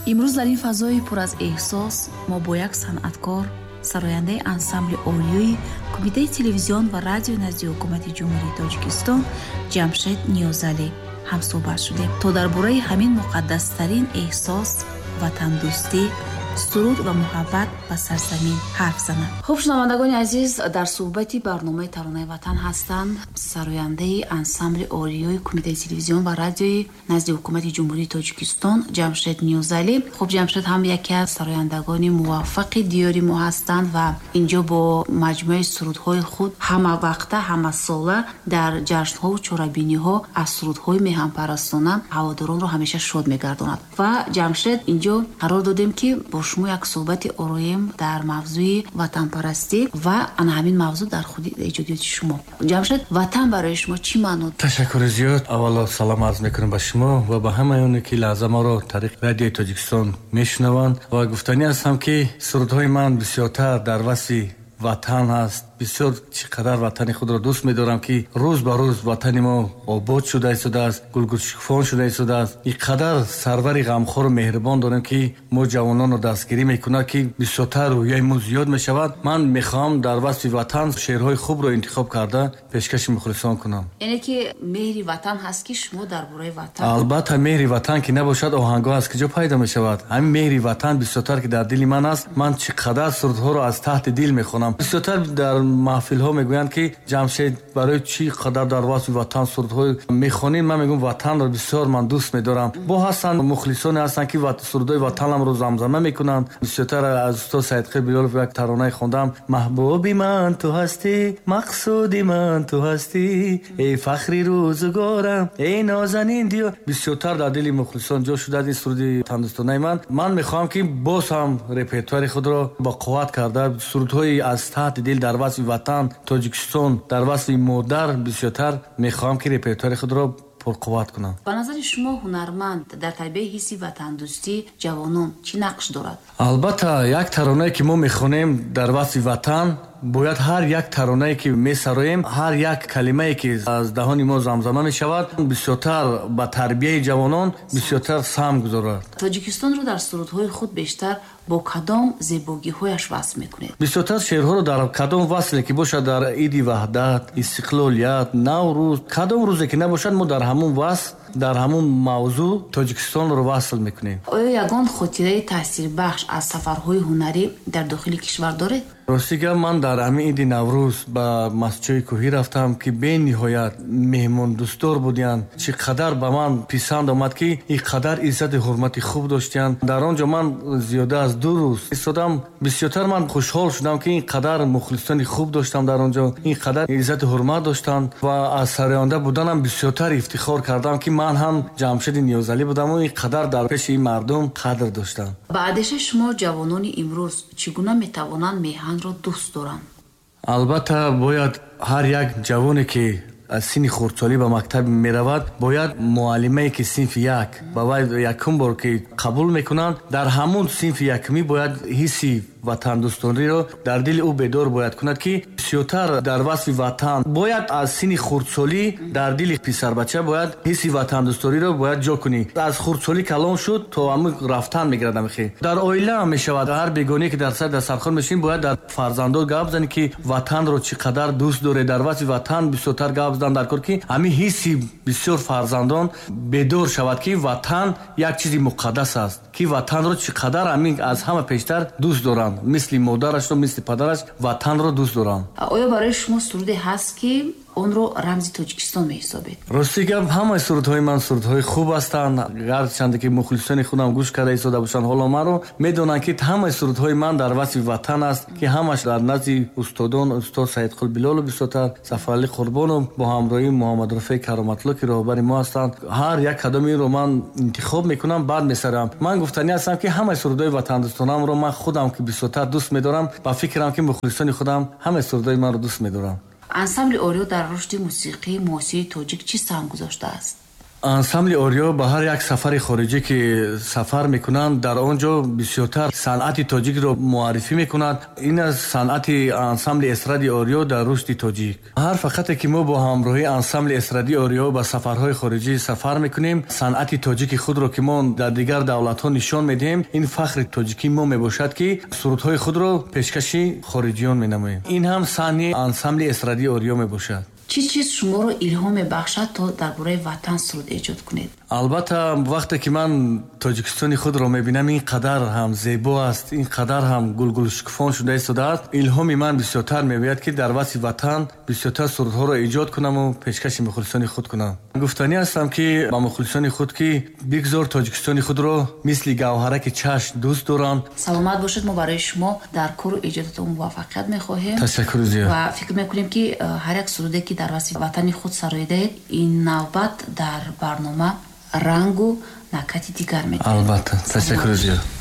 имрӯз дар ин фазои пур аз эҳсос мо бо як санъаткор, сарояндаи ансамбли олиёи Кумитаи телевизион ва радиои назди ҳукумати ҷумҳурии Тоҷикистон Ҷамшед Ниёзалӣ ҳамсӯҳбат шудем, то дар бораи ҳамин муқаддастарин эҳсос, ватандӯстӣ, суруд ва муҳаббат ба сарзамин ҳарф занад. хуб, шунавандагони азиз, дар суҳбати барномаи Таронаи ватан ҳастанд сарояндаи ансамбли олиёи Кумитаи телевизион ва радиои назди ҳукумати ҷумҳурии Тоҷикистон Ҷамшед Ниёзалӣ. хуб, Ҷамшед ҳам яке аз сарояндагони муваффақи диёри мо ҳастанд ва инҷо бо маҷмӯи сурудҳои худ ҳама вақта, ҳама сола дар ҷашнҳову чорабиниҳо аз сурудҳои меҳанпарастона ҳаводоронро ҳамеша шод мегардонад. ва Ҷамшед, инҷо қарор додем ки бо шумо як суҳбати ороем дар мавзӯи ватанпарастӣ ва ана ҳамин мавзӯъ дар худи эҷодиёти шумо. Ҷамшед, ватан барои шумо чӣ маъно? ташаккури зиёд. аввало салом арз мекунам ба шумо ва ба ҳамаёне ки лаҳза моро тариқи радиои Тоҷикистон мешунаванд. ва гуфтанӣ ҳастам ки сурудҳои ман бисёртар дар васфи ватан ҳаст. бисёр чӣ қадар ватани худро дӯст медорам ки рӯз ба рӯз ватани мо обод шуда истодааст, гулгушкуфон шуда истодааст. ин қадар сарвари ғамхору меҳрибон дорем ки мо ҷавононро дастгирӣ мекунад ки бисёртар рӯяи мо зиёд мешавад. ман мехоҳам дар васфи ватан шеърҳои хубро интихоб карда пешкаши мухлисон кунам. яъне ки меҳри ватан ҳаст ки шумо дар бораи ватан? албатта меҳри ватан ки набошад оҳангоҳ аз киҷо пайдо мешавад. ҳамин меҳри ватан бисёртар ки дар дили ман аст. ман чӣ қадар сурудҳоро аз таҳти дил мехонам. бисёртар дар маҳфилҳо мегӯянд ки Ҷамшед барои чӣ қадар дар васфи ватан сурудҳои мехонӣ. ман мегӯям ватанро бисёр ман дӯст медорам. бо ҳастанд мухлисоне ҳастанд ки сурудҳои ватанамро замзама мекунанд. бисёртар аз устод Саидқир Билолов як таронаи хондам: маҳбуби ман ту ҳастӣ, мақсуди ман ту ҳастӣ, эй фахри рӯзгорам, эй нозанин диёр. бисёртар дар дили мухлисон ҷо шудааст ин суруди ватандӯстонаи ман. ман мехоҳам ки боз ҳам репертуари худро ба қувват карда сурудҳои аз таҳти дил дар васфи ватан, Тоҷикистон, дар васфи модар бисёртар мехоҳам ки репертуари худро пурқувват кунам. ба назари шумо ҳунарманд дар тарбияи ҳисси ватандӯстӣ ҷавонон чӣ нақш дорад? албатта як таронае ки мо мехонем дар васфи ватан, бояд ҳар як таронае ки месароем, ҳар як калимае ки аз даҳони мо замзама мешавад, бисёртар ба тарбияи ҷавонон бисёртар саҳм гузорад. Тоҷикистонро дар сурудҳои худ бештар бо кадом зебогиҳояш васф мекунед? бисёртар шеърҳоро дар кадом васле ки бошад, дар иди ваҳдат, истиқлолият, наврӯз, кадом рӯзе ки набошад, мо дар ҳамун васл, дар ҳамун мавзӯъ Тоҷикистонро васл мекунем. оё ягон хотираи таъсирбахш аз сафарҳои ҳунарӣ дар дохили кишвар доред? рости гап, ман дар ҳамин иди наврӯз ба масҷидҳои кӯҳӣ рафтам ки бениҳоят меҳмондӯстдор буданд. чӣ қадар ба ман писанд омад ки ин қадар иззати ҳурмати хуб доштанд. дар он ҷо ман зиёда аз 2 рӯз истодам. бисёртар ман хушҳол шудам ки ин қадар мухлисони хуб доштам дар он ҷо, ин қадар иззати ҳурмат доштанд ва аз сароянда буданам бисёртар ифтихор кардам ки ман ҳам Ҷамшеди Ниёзалӣ будаму ин қадар дар пеши ин мардум қадр доштам. ба андеша шумо ҷавонони имрӯз чӣ гуна метавонанд меҳанро дӯст доранд? албатта бояд ҳар як ҷавоне ки аз синни хурдсолӣ ба мактаб меравад, бояд муаллимае ки синфи як ба вай якум бор ки қабул мекунанд, дар ҳамун синфи якумӣ бояд ҳисси ватандӯстониро дар дили ӯ бедор бояд кунад ки бисёртар дар васфи ватан бояд аз синни хурдсолӣ дар дили писарбача бояд ҳисси ватандӯстониро бояд ҷо кунӣ. аз хурдсолӣ калон шуд то ҳамун рафтан мегирад амихи. дар оила ҳам мешавад. ҳар бегонае ки дар сархон мешинӣ бояд дар фарзандон гап занӣ ки ватанро чӣ қадар дӯст доред. дар васфи ватан бисёртар гап зан дар кор ки ҳамин ҳисси бисёр фарзандон бедор шавад ки ватан як чизи муқаддас аст, ки ватанро чӣ қадар ҳамин аз ҳама пештар дӯст доранд. мисли модарашро, мисли падараш ватанро дӯст дорам. оё барои шумо суруде ҳаст ки онро рамзи Тоҷикистон меҳисобед? рости гап, ҳамаи сурудҳои ман сурудҳои хуб ҳастанд. гарчанде ки мухлисони худам гӯш карда истода бошанд, ҳоло маро медонанд ки ҳамаи сурудҳои ман дар васфи ватан аст, ки ҳамаш дар назди устодон, устод Саидқул Билолов бисёртар, Сафаралӣ Қурбонов бо ҳамроҳии Муҳаммадрафеъ Кароматулло ки роҳбари мо ҳастанд. ҳар як кадоми инро ман интихоб мекунам, баъд месарам. ман гуфтанӣ ҳастам ки ҳамаи сурудҳои ватандӯстонамро ман худам ки бисёртар дӯст медорам. ба фикрам ки мухлисони худам ҳамаи сурудҳои манро дӯст медорам. ансамбли олиё дар рушди мусиқии муосири тоҷик чӣ саҳм гузоштааст? ансамбли Ориё ба ҳар як сафари хориҷӣ ки сафар мекунанд, дар он ҷо бисёртар санъати тоҷикро муаррифӣ мекунад. ин аз санъати ансамбли эстради Ориё дар рушди тоҷик. ҳар фақате ки мо бо ҳамроҳии ансамбли эстради Ориё ба сафарҳои хориҷӣ сафар мекунем, санъати тоҷики худро ки мо дар дигар давлатҳо нишон медиҳем, ин фахри тоҷикии мо мебошад ки сурудҳои худро пешкаши хориҷиён менамоем. ин ҳам саҳни ансамбли эстради Ориё мебошад. чӣ чиз шуморо илҳом мебахшад то дар бораи ватан суруд эҷод кунед? албатта вақте ки ман тоҷикистони худро мебинам, ин қадар ҳам зебо аст, ин қадар ҳам гулгулшукуфон шуда истодааст, илҳоми ман бисёртар меояд ки дар васти ватан бисёртар сурудҳоро эҷод кунаму пешкаши мухлисони худ кунам. гуфтанӣ ҳастам ки ба мухлисони худ ки бигзор тоҷикистони худро мисли гавҳараки чашм дӯст дорам. саломат бошед. мо барои шумо дар кору эҷодатон муваффақият мехоҳем. ташаккур зиёд. ва фикр мекунем ки ҳар як суруде ки дар васти ватани худ сароидаед, ин навбат дар барнома рангу накати дигар медиҳад. албатта. ташаккур зиёд.